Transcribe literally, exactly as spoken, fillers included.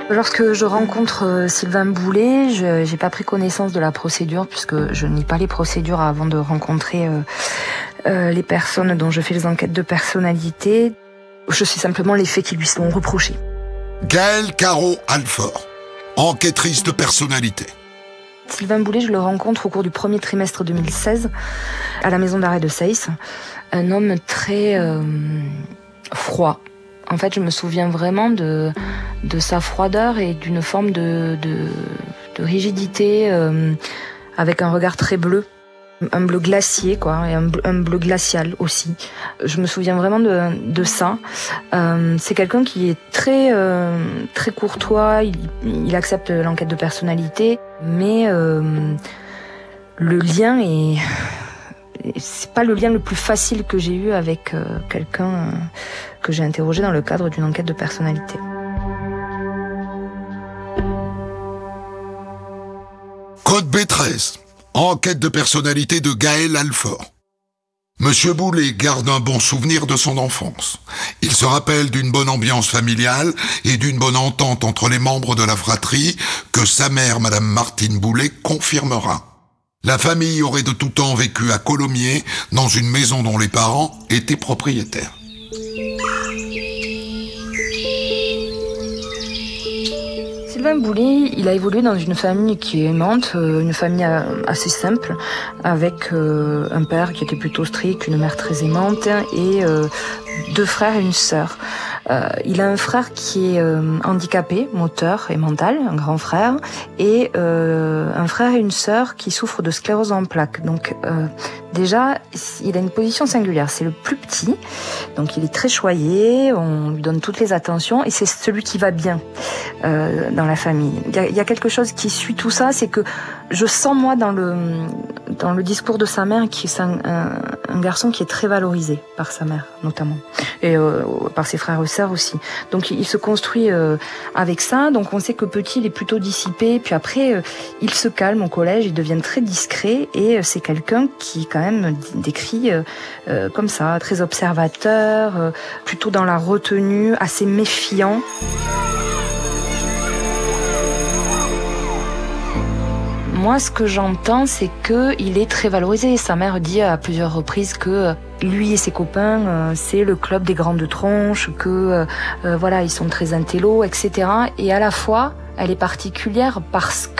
Lorsque je rencontre euh, Sylvain Boulet, je j'ai pas pris connaissance de la procédure puisque je n'ai pas les procédures avant de rencontrer euh, euh, les personnes dont je fais les enquêtes de personnalité. Je suis simplement les faits qui lui sont reprochés. Gaëlle Caro-Alfort, enquêtrice de personnalité. Sylvain Boulet, je le rencontre au cours du premier trimestre deux mille seize à la maison d'arrêt de Seyss. Un homme très euh, froid. En fait, je me souviens vraiment de, de sa froideur et d'une forme de, de, de rigidité euh, avec un regard très bleu. Un bleu glacier, quoi, et un bleu, un bleu glacial aussi. Je me souviens vraiment de, de ça. Euh, c'est quelqu'un qui est très, euh, très courtois, il, il accepte l'enquête de personnalité, mais euh, le lien est... C'est pas le lien le plus facile que j'ai eu avec euh, quelqu'un euh, que j'ai interrogé dans le cadre d'une enquête de personnalité. Code B treize, enquête de personnalité de Gaëlle Alfort. Monsieur Boulet garde un bon souvenir de son enfance. Il se rappelle d'une bonne ambiance familiale et d'une bonne entente entre les membres de la fratrie que sa mère, Madame Martine Boulet, confirmera. La famille aurait de tout temps vécu à Colomiers, dans une maison dont les parents étaient propriétaires. Sylvain Boulet, il a évolué dans une famille qui est aimante, une famille assez simple, avec un père qui était plutôt strict, une mère très aimante et deux frères et une sœur. Euh, il a un frère qui est euh, handicapé, moteur et mental, un grand frère, et euh, un frère et une sœur qui souffrent de sclérose en plaques. Donc euh, déjà, il a une position singulière. C'est le plus petit, donc il est très choyé, on lui donne toutes les attentions, et c'est celui qui va bien euh, dans la famille. Il y, a, il y a quelque chose qui suit tout ça, c'est que je sens moi dans le dans le discours de sa mère qui est un, un, un garçon qui est très valorisé par sa mère notamment, et euh, par ses frères et sœurs aussi. Donc il se construit euh, avec ça. Donc on sait que petit il est plutôt dissipé, puis après euh, il se calme au collège, il devient très discret, et euh, c'est quelqu'un qui quand même décrit euh, euh, comme ça, très observateur, euh, plutôt dans la retenue, assez méfiant. Moi, ce que j'entends, c'est qu'il est très valorisé. Sa mère dit à plusieurs reprises que lui et ses copains, euh, c'est le club des grandes tronches, que euh, voilà, ils sont très intello, et cetera. Et à la fois, elle est particulière parce